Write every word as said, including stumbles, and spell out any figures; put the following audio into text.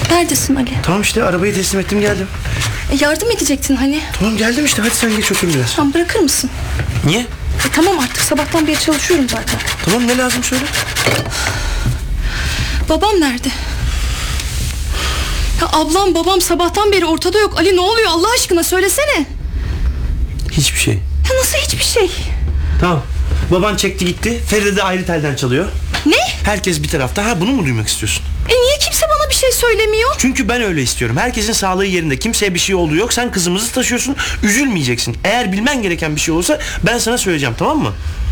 Neredesin Ali? Tamam işte arabayı teslim ettim geldim. E, yardım edecektin hani. Tamam geldim işte, hadi sen geç otur biraz. Tamam, bırakır mısın? Niye? E, tamam artık, sabahtan beri çalışıyorum zaten. Tamam, ne lazım söyle. Babam nerede? Ya ablam babam sabahtan beri ortada yok. Ali ne oluyor Allah aşkına söylesene. Hiçbir şey. Ya nasıl hiçbir şey? Tamam. Baban çekti gitti. Feride de ayrı telden çalıyor. Ne? Herkes bir tarafta. Ha, bunu mu duymak istiyorsun? E niye kimse bana bir şey söylemiyor? Çünkü ben öyle istiyorum. Herkesin sağlığı yerinde. Kimseye bir şey olduğu yok. Sen kızımızı taşıyorsun. Üzülmeyeceksin. Eğer bilmen gereken bir şey olursa ben sana söyleyeceğim, tamam mı?